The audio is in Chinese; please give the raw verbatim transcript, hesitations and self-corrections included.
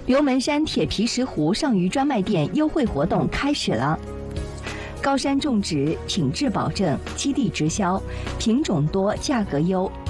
龙门山铁皮石斛上虞专卖店优惠活动开始了。高山种植，品质保证，基地直销，品种多，价格优。